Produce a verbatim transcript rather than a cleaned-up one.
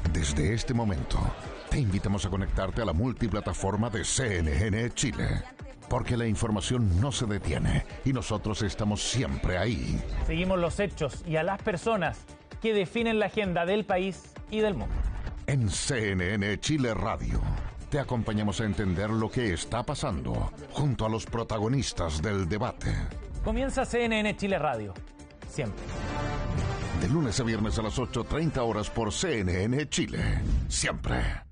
Desde este momento, te invitamos a conectarte a la multiplataforma de C N N Chile, porque la información no se detiene y nosotros estamos siempre ahí. Seguimos los hechos y a las personas que definen la agenda del país y del mundo. En C N N Chile Radio, te acompañamos a entender lo que está pasando junto a los protagonistas del debate. Comienza C N N Chile Radio, siempre. De lunes a viernes a las ocho treinta horas por C N N Chile, siempre.